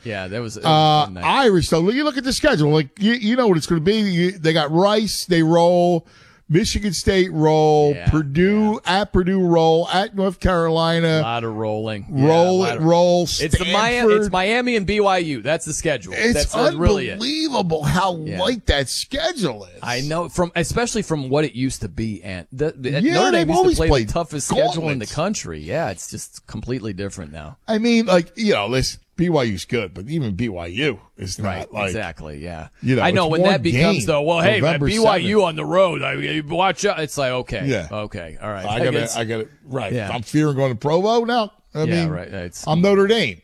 Yeah, that was a fun night. Irish, though, you look at the schedule. Like, you know what it's going to be. They got Rice, they roll. Michigan State roll. Purdue roll. At North Carolina. A lot of rolling. Roll. It's Miami and BYU. That's the schedule. It's unbelievable how light that schedule is. I know, especially from what it used to be. And Notre Dame used to play the toughest schedule in the country. Yeah, it's just completely different now. I mean, listen, BYU's good, but even BYU is not exactly. Yeah, I know when that becomes though. Well, hey, man, BYU 7th. On the road, watch out. It's like okay, all right. I got it right. Yeah. I'm fearing going to Provo now. I mean, right. I'm Notre Dame.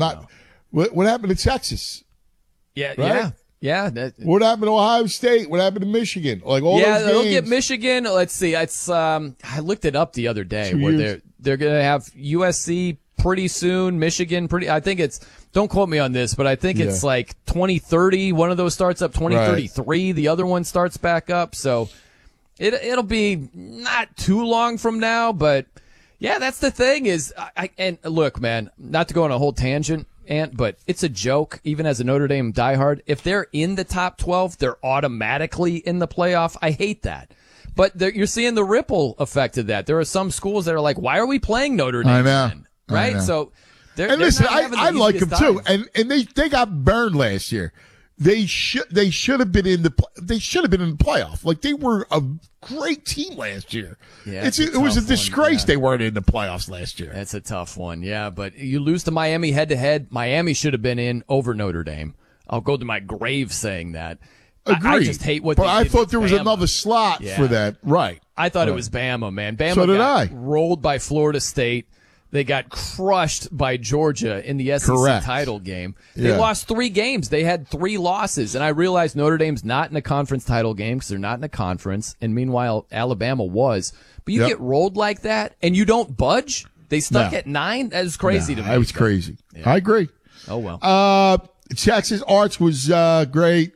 What happened to Texas? Yeah, right? Yeah. What happened to Ohio State? What happened to Michigan? Like all those games. They'll get Michigan. Let's see. It's I looked it up the other day where they're going to have USC pretty soon, Michigan pretty. I think it's. Don't quote me on this, but I think it's like 2030. One of those starts up 2033. The other one starts back up. So it'll be not too long from now, but yeah, that's the thing is. And look, man, not to go on a whole tangent. But it's a joke, even as a Notre Dame diehard. If they're in the top 12, they're automatically in the playoff. I hate that. But you're seeing the ripple effect of that. There are some schools that are like, why are we playing Notre Dame? I know. Then? Right? I know. So and listen, I like them too. And they got burned last year. They should have been in the playoff. Like they were a great team last year. Yeah, it was a disgrace they weren't in the playoffs last year. That's a tough one. Yeah, but you lose to Miami head to head. Miami should have been in over Notre Dame. I'll go to my grave saying that. Agreed. I just hate what. But I thought there was another slot for that. Right. I thought it was Bama, man. Bama so did got rolled by Florida State. They got crushed by Georgia in the SEC title game. They lost 3 games. They had 3 losses. And I realized Notre Dame's not in a conference title game because they're not in a conference. And meanwhile, Alabama was. But you get rolled like that and you don't budge? They stuck at 9? That was crazy to me. That was crazy. Yeah. I agree. Oh, well. Texas Arts was great.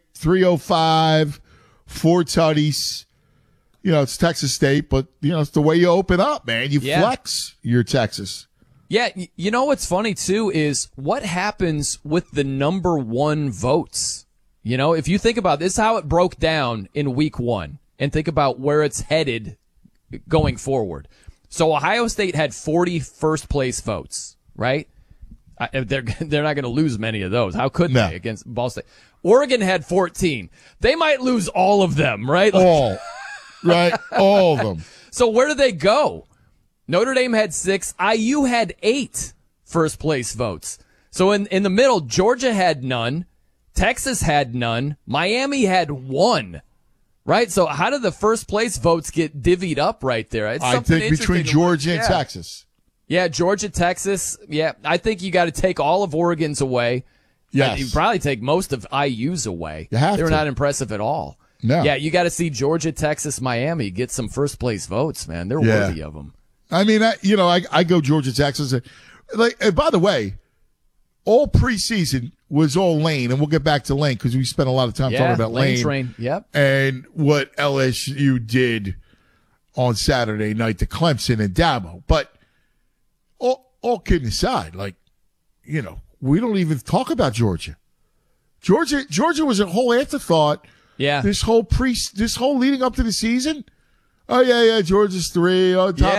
305, 4 tutties. You know, it's Texas State, but, it's the way you open up, man. You flex your Texas. Yeah, you know what's funny, too, is what happens with the number 1 votes. You know, if you think about this, how it broke down in week 1, and think about where it's headed going forward. So Ohio State had 40 first-place votes, right? They're not going to lose many of those. How could they against Ball State? Oregon had 14. They might lose all of them, right? All. Right, all of them. So where do they go? Notre Dame had 6. IU had 8 first place votes. So in the middle, Georgia had none. Texas had none. Miami had 1. Right? So how did the first place votes get divvied up right there? I think between Georgia and Texas. Yeah, Georgia, Texas. Yeah, I think you got to take all of Oregon's away. Yes. You probably take most of IU's away. You have They were to. not impressive at all. No. Yeah, you got to see Georgia, Texas, Miami get some first place votes, man. They're worthy of them. I mean, I go Georgia, Texas. And by the way, all preseason was all Lane, and we'll get back to Lane because we spent a lot of time talking about Lane. Train. Yep. And what LSU did on Saturday night to Clemson and Dabo. But all kidding aside, we don't even talk about Georgia. Georgia was a whole afterthought. Yeah. This whole leading up to the season. Oh yeah, Georgia's 3. Oh, top,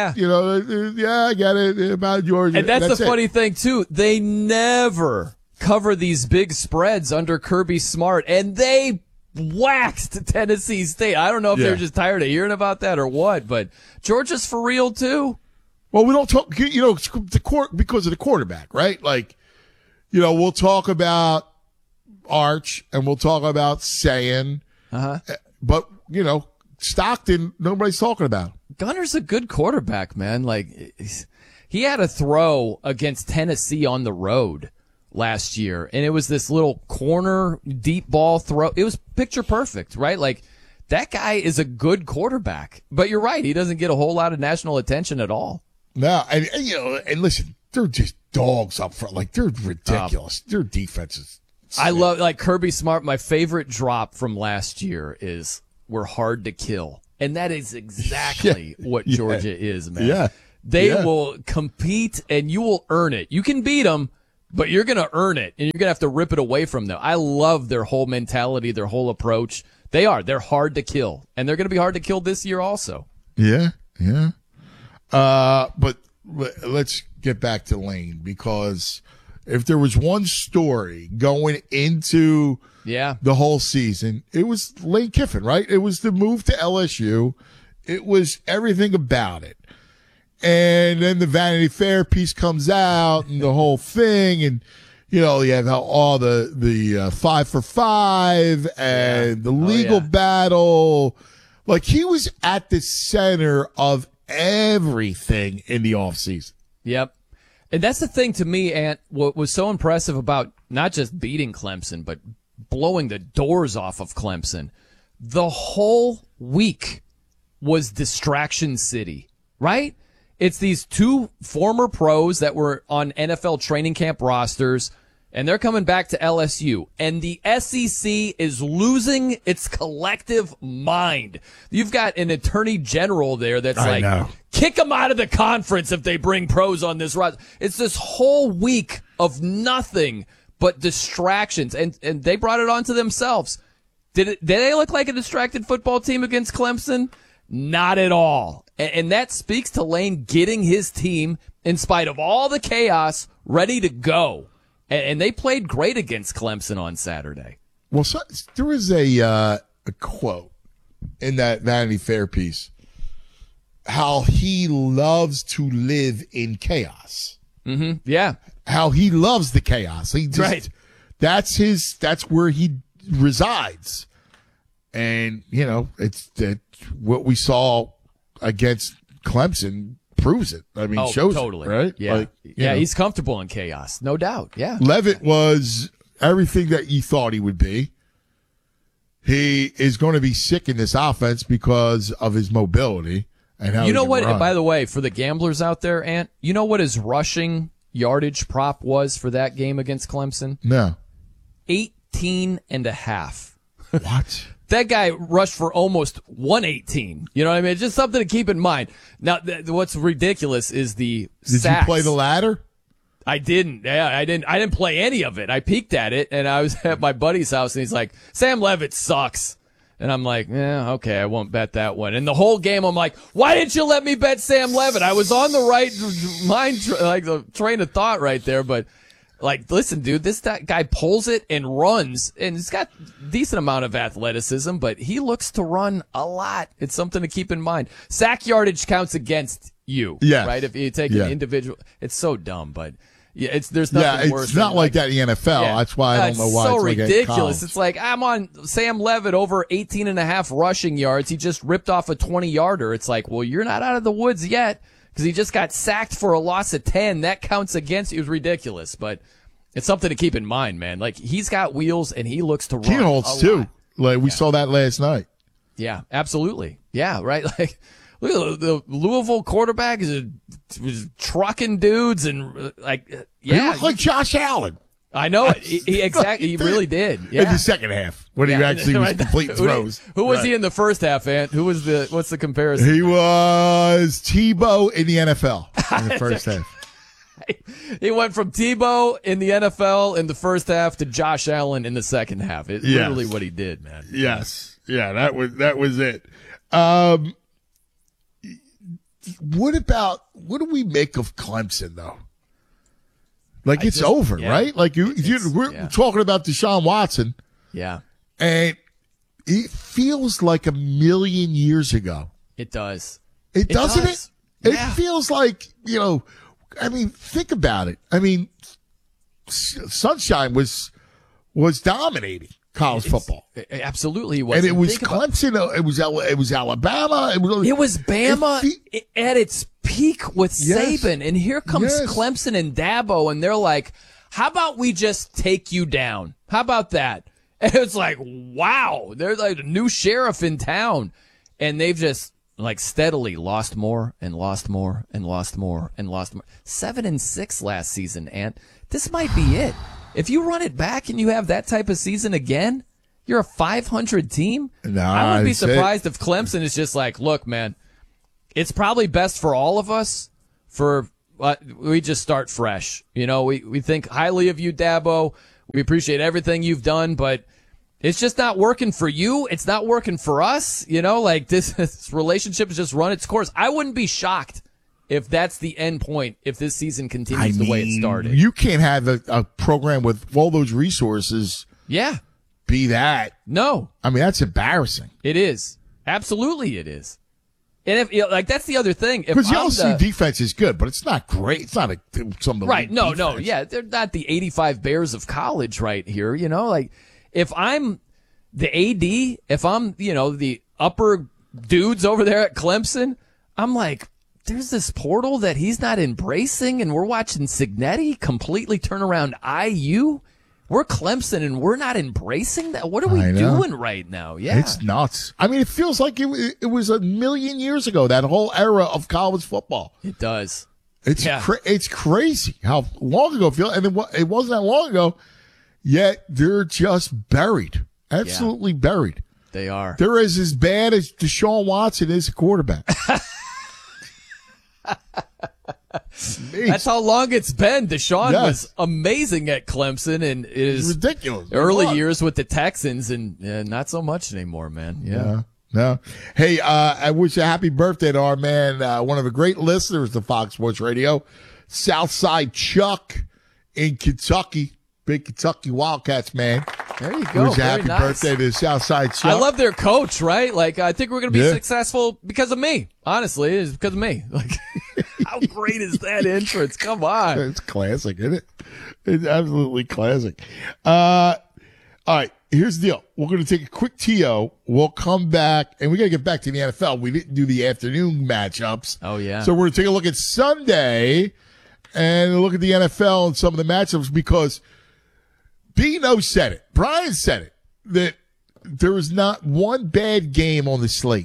I get it about Georgia. And that's the funny thing too. They never cover these big spreads under Kirby Smart, and they waxed Tennessee State. I don't know if they're just tired of hearing about that or what, but Georgia's for real too. Well, we don't talk, because of the quarterback, right? We'll talk about Arch and we'll talk about Sayin. But, Stockton, nobody's talking about. Gunner's a good quarterback, man. He had a throw against Tennessee on the road last year, and it was this little corner deep ball throw. It was picture perfect, right? That guy is a good quarterback. But you're right, he doesn't get a whole lot of national attention at all. No, and listen, they're just dogs up front. They're ridiculous. Their defense is sick. I love, Kirby Smart. My favorite drop from last year is, "We're hard to kill." And that is exactly what Georgia is, man. Yeah. They will compete and you will earn it. You can beat them, but you're going to earn it, and you're going to have to rip it away from them. I love their whole mentality, their whole approach. They're hard to kill, and they're going to be hard to kill this year also. Yeah, yeah. But let's get back to Lane, because if there was one story going into the whole season, it was Lane Kiffin, right? It was the move to LSU. It was everything about it. And then the Vanity Fair piece comes out and the whole thing, and you have all the 5 for 5 and the legal battle. Like, he was at the center of everything in the offseason. Yep. And that's the thing to me, Ant, what was so impressive about not just beating Clemson, but blowing the doors off of Clemson. The whole week was Distraction City, right? It's these two former pros that were on NFL training camp rosters, and they're coming back to LSU. And the SEC is losing its collective mind. You've got an attorney general there that's kick them out of the conference if they bring pros on this roster. It's this whole week of nothing but distractions, and they brought it on to themselves. Did they look like a distracted football team against Clemson? Not at all. And that speaks to Lane getting his team, in spite of all the chaos, ready to go. And they played great against Clemson on Saturday. Well, there was a quote in that Vanity Fair piece, how he loves to live in chaos. Mm-hmm. Yeah. How he loves the chaos. That's where he resides. And, it's what we saw against Clemson proves it. I mean, shows totally. It, right? Yeah. He's comfortable in chaos. No doubt. Yeah. Levitt was everything that you thought he would be. He is going to be sick in this offense because of his mobility and how you know what, run. By the way, for the gamblers out there, Ant, you know what his rushing yardage prop was for that game against Clemson? No. 18.5. What? That guy rushed for almost 118. You know what I mean? It's just something to keep in mind. Now, what's ridiculous is the sacks. Did you play the ladder? I didn't. Yeah, I didn't play any of it. I peeked at it, and I was at my buddy's house, and he's like, Sam Levitt sucks. And I'm like, yeah, okay, I won't bet that one. And the whole game, I'm like, why didn't you let me bet Sam Levitt? I was on the right the train of thought right there, but listen, dude, this guy pulls it and runs, and he's got a decent amount of athleticism, but he looks to run a lot. It's something to keep in mind. Sack yardage counts against you, right? If you take an individual, it's so dumb, but there's nothing worse. It's not like that in the NFL. Yeah. That's why I don't know why it's so it's ridiculous. It's like, I'm on Sam Levitt over 18.5 rushing yards. He just ripped off a 20-yarder. It's like, well, you're not out of the woods yet, because he just got sacked for a loss of 10. That counts against you. It was ridiculous, but it's something to keep in mind, man. Like, he's got wheels, and he looks to run. Keyholes, too. Like, we saw that last night. Yeah, absolutely. Yeah, right? Like, look at the Louisville quarterback was trucking dudes, and, He looked like Josh Allen. I know it. He really did. Yeah. In the second half, when he actually was completing throws. Who was he in the first half, Ant? What's the comparison? He was Tebow in the NFL in the first half. He went from Tebow in the NFL in the first half to Josh Allen in the second half. It's literally what he did, man. Yes. Yeah, that was it. What do we make of Clemson, though? Like, it's over, right? Like, we're talking about Deshaun Watson. Yeah. And it feels like a million years ago. It does. Doesn't it? It feels like, I mean, think about it. I mean, Sunshine was dominating college football. Absolutely, he was. And it was Clemson. It was Alabama. It was Bama at its peak with Saban. And here comes Clemson and Dabo, and they're like, how about we just take you down? How about that? And it's like, wow, they're like a new sheriff in town. And they've just steadily lost more and lost more and lost more and lost more. 7-6 last season, Ant. This might be it. If you run it back and you have that type of season again, you're a 500 team. I wouldn't be surprised if Clemson is just like, look, man, it's probably best for all of us for we just start fresh. You know, we think highly of you, Dabo. We appreciate everything you've done, but it's just not working for you. It's not working for us. You know, like this relationship has just run its course. I wouldn't be shocked if that's the end point, if this season continues the way it started. You can't have a program with all those resources. Yeah. Be that. No. I mean, that's embarrassing. It is. Absolutely it is. And if, you know, like, that's the other thing. Because the LSU defense is good, but it's not great. It's not some right. No, defense. no. Yeah. They're not the 85 Bears of college right here. You know, like, if I'm the AD, if I'm, you know, the upper dudes over there at Clemson, I'm like, there's this portal that he's not embracing, and we're watching Cignetti completely turn around IU. We're Clemson, and we're not embracing that. What are we doing right now? Yeah, it's nuts. I mean, it feels like it was a million years ago, that whole era of college football. It does. It's it's crazy how long ago it feels, and it wasn't that long ago. Yet they're just buried, absolutely buried. They are. They're as bad as Deshaun Watson is a quarterback. That's how long it's been. Deshaun was amazing at Clemson, and it is ridiculous. Early years with the Texans, and not so much anymore, man. Yeah. No. Hey, I wish a happy birthday to our man, one of the great listeners to Fox Sports Radio, Southside Chuck in Kentucky. Big Kentucky Wildcats, man. There you go. Wish a happy birthday to Southside Chuck. I love their coach, right? Like, I think we're going to be successful because of me. Honestly, it's because of me. Like, how great is that entrance? Come on. It's classic, isn't it? It's absolutely classic. All right. Here's the deal. We're going to take a quick TO. We'll come back, and we got to get back to the NFL. We didn't do the afternoon matchups. Oh, yeah. So we're going to take a look at Sunday and look at the NFL and some of the matchups, because Bino said it. Brian said it, that there is not one bad game on the slate.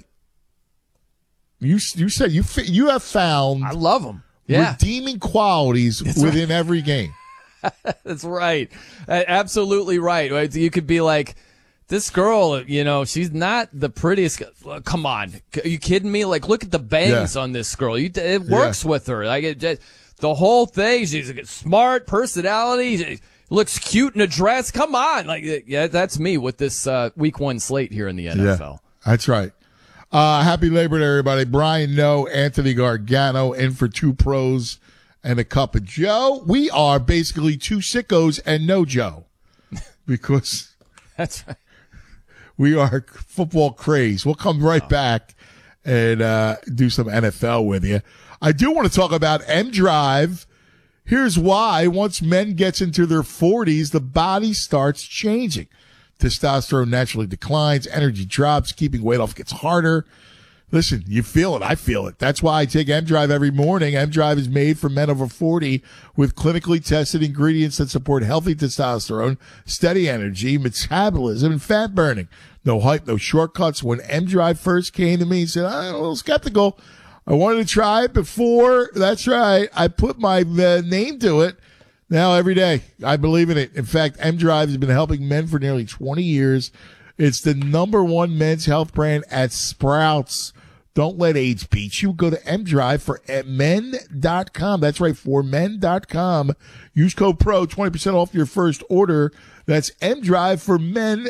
You said you have found. I love them. Yeah. Redeeming qualities within every game. That's right. Absolutely right. You could be like, this girl, you know, she's not the prettiest. Come on. Are you kidding me? Like, look at the bangs on this girl. It works with her. Like, the whole thing. She's a smart personality. She looks cute in a dress. Come on. Like, that's me with this week one slate here in the NFL. Yeah, that's right. Happy Labor Day, everybody. Brian No, Anthony Gargano in for two pros and a cup of Joe. We are basically two sickos and no Joe, because that's right. We are football craze. We'll come right back and do some NFL with you. I do want to talk about M-Drive. Here's why. Once men gets into their 40s, the body starts changing. Testosterone naturally declines, energy drops, keeping weight off gets harder. Listen, you feel it. I feel it. That's why I take M-Drive every morning. M-Drive is made for men over 40 with clinically tested ingredients that support healthy testosterone, steady energy, metabolism, and fat burning. No hype, no shortcuts. When M-Drive first came to me, he said, I'm a little skeptical. I wanted to try it before. That's right. I put my name to it. Now every day, I believe in it. In fact, M-Drive has been helping men for nearly 20 years. It's the #1 men's health brand at Sprouts. Don't let AIDS beat you. Go to M-Drive for men.com. That's right, for men.com. Use code PRO, 20% off your first order. That's M-Drive for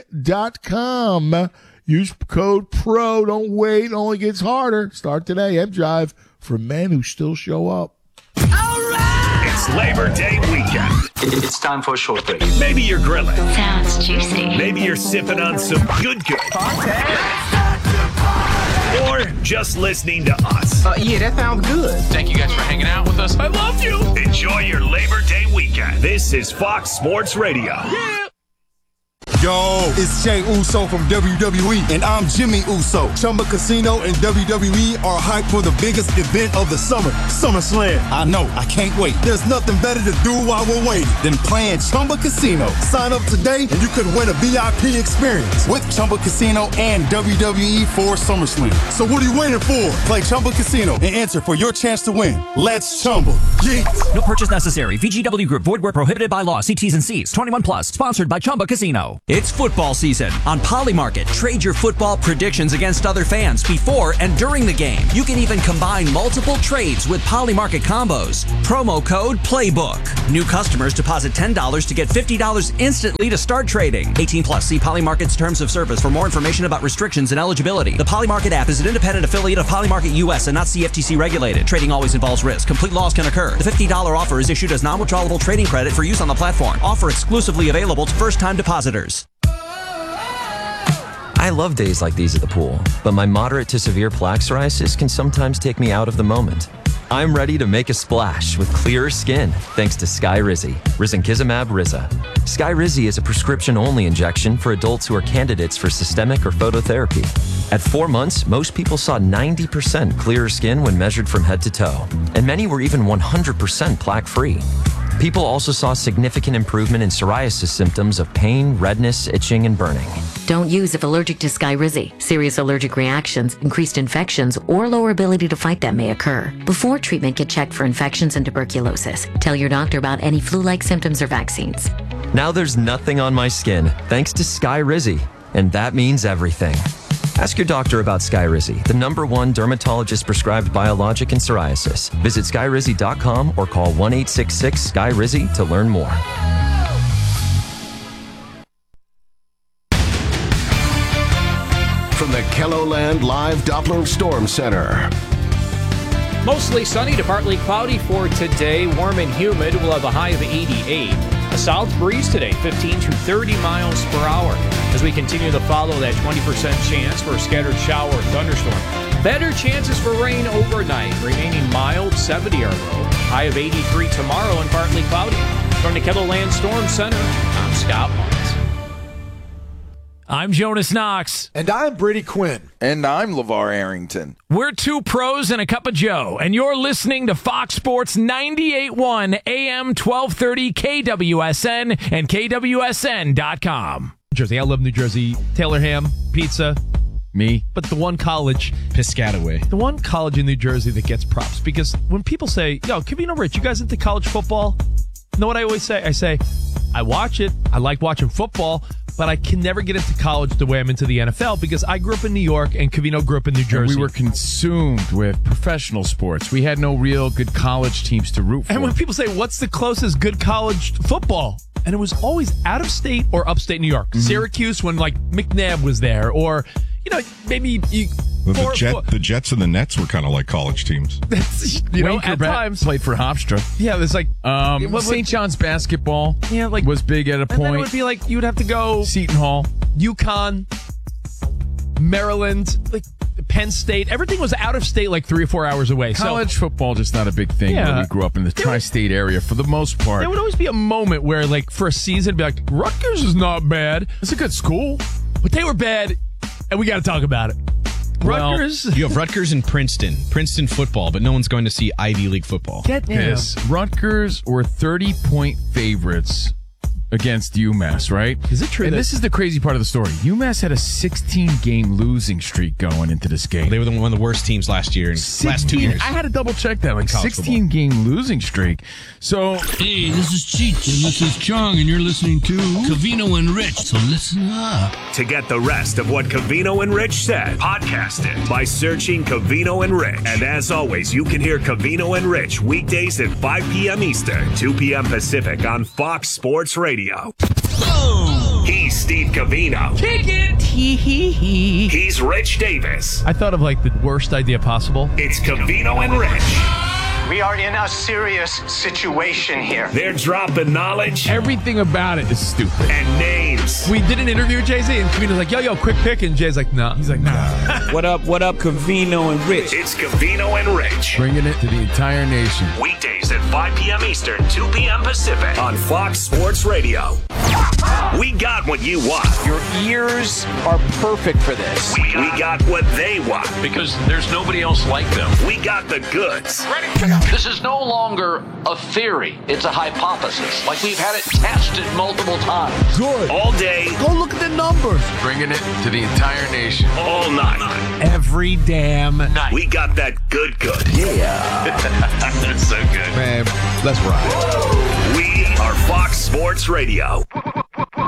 men.com. Use code PRO. Don't wait. It only gets harder. Start today. M-Drive for men who still show up. All right! It's Labor Day weekend. It's time for a short break. Maybe you're grilling. Sounds juicy. Maybe you're sipping on some good. Or just listening to us. Yeah, that sounds good. Thank you guys for hanging out with us. I love you. Enjoy your Labor Day weekend. This is Fox Sports Radio. Yeah. Yo, it's Jey Uso from WWE, and I'm Jimmy Uso. Chumba Casino and WWE are hyped for the biggest event of the summer, SummerSlam. I know, I can't wait. There's nothing better to do while we're waiting than playing Chumba Casino. Sign up today, and you could win a VIP experience with Chumba Casino and WWE for SummerSlam. So what are you waiting for? Play Chumba Casino and enter for your chance to win. Let's Chumba. Yeet. No purchase necessary. VGW Group. Void where prohibited by law. See T's and C's. 21 plus. Sponsored by Chumba Casino. It's football season. On Polymarket, trade your football predictions against other fans before and during the game. You can even combine multiple trades with Polymarket combos. Promo code PLAYBOOK. New customers deposit $10 to get $50 instantly to start trading. 18 plus. See Polymarket's terms of service for more information about restrictions and eligibility. The Polymarket app is an independent affiliate of Polymarket US and not CFTC regulated. Trading always involves risk. Complete loss can occur. The $50 offer is issued as non-withdrawable trading credit for use on the platform. Offer exclusively available to first-time depositors. I love days like these at the pool, but my moderate to severe plaque psoriasis can sometimes take me out of the moment. I'm ready to make a splash with clearer skin thanks to Skyrizi, risankizumab Riza. Skyrizi is a prescription-only injection for adults who are candidates for systemic or phototherapy. At 4 months, most people saw 90% clearer skin when measured from head to toe, and many were even 100% plaque-free. People also saw significant improvement in psoriasis symptoms of pain, redness, itching, and burning. Don't use if allergic to Skyrizi. Serious allergic reactions, increased infections, or lower ability to fight them may occur. Before treatment, get checked for infections and tuberculosis. Tell your doctor about any flu-like symptoms or vaccines. Now there's nothing on my skin thanks to Skyrizi, and that means everything. Ask your doctor about Skyrizi, the #1 dermatologist-prescribed biologic in psoriasis. Visit Skyrizi.com or call 1-866-SKYRIZI to learn more. From the KELOLAND Live Doppler Storm Center. Mostly sunny to partly cloudy for today. Warm and humid. We'll have a high of 88. A south breeze today, 15 to 30 miles per hour. As we continue to follow that 20% chance for a scattered shower or thunderstorm. Better chances for rain overnight. Remaining mild, 70 or low. High of 83 tomorrow and partly cloudy. From the KELOLAND Storm Center, I'm Scott Marks. I'm Jonas Knox. And I'm Brady Quinn. And I'm LeVar Arrington. We're two pros and a cup of Joe, and you're listening to Fox Sports 98.1 AM 1230 KWSN and KWSN.com. Jersey. I love New Jersey. Taylor ham, pizza, me. But the one college, Piscataway. The one college in New Jersey that gets props, because when people say, yo, Covino Rich, you guys into college football? You know what I always say? I say, I watch it. I like watching football, but I can never get into college the way I'm into the NFL because I grew up in New York and Covino grew up in New Jersey. And we were consumed with professional sports. We had no real good college teams to root for. And when people say, what's the closest good college football? And it was always out of state or upstate New York. Mm-hmm. Syracuse when like McNabb was there, or, you know, maybe you... Well, the Jets and the Nets were kind of like college teams. You know, at times played for Hofstra. Yeah, it was like St. John's basketball. Yeah, like was big at a point. And then it would be like you would have to go Seton Hall, UConn, Maryland, like Penn State. Everything was out of state, like 3 or 4 hours away. College football just not a big thing when we grew up in the tri-state area for the most part. There would always be a moment where, like, for a season, be like, Rutgers is not bad. It's a good school, but they were bad, and we got to talk about it. Rutgers. Well, you have Rutgers and Princeton football, but no one's going to see Ivy League football. Get this. Rutgers were 30-point favorites against UMass, right? Is it true? And this is the crazy part of the story. UMass had a 16-game losing streak going into this game. They were one of the worst teams last year, last 2 years. I had to double check that, like 16-game losing streak. So, hey, this is Cheech and this is Chung, and you're listening to Covino and Rich. So listen up. To get the rest of what Covino and Rich said, podcast it by searching Covino and Rich. And as always, you can hear Covino and Rich weekdays at 5 p.m. Eastern, 2 p.m. Pacific on Fox Sports Radio. Boom. He's Steve Covino. Kick it. He's Rich Davis. I thought of like the worst idea possible. It's Covino and Rich. We are in a serious situation here. They're dropping knowledge. Everything about it is stupid. And names. We did an interview with Jay-Z, and Covino's like, yo, quick pick. And Jay's like, nah. He's like, nah. What up, Covino and Rich? It's Covino and Rich. Bringing it to the entire nation. Weekdays at 5 p.m. Eastern, 2 p.m. Pacific on Fox Sports Radio. We got what you want. Your ears are perfect for this. We got what they want. Because there's nobody else like them. We got the goods. Ready? This is no longer a theory. It's a hypothesis. Like we've had it tested multiple times. Good. All day. Go look at the numbers. Bringing it to the entire nation. All night. Every damn night. We got that good. Yeah. That's so good. Man, let's ride. We are Fox Sports Radio.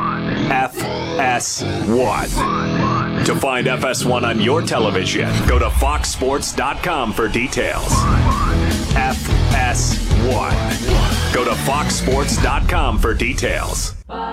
FS1. To find FS1 on your television, go to foxsports.com for details. FS1. Go to foxsports.com for details.